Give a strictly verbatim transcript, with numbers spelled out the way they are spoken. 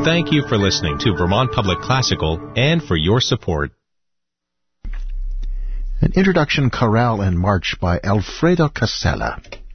thank you for listening to Vermont Public Classical and for your support. An introduction chorale and march by Alfredo Casella.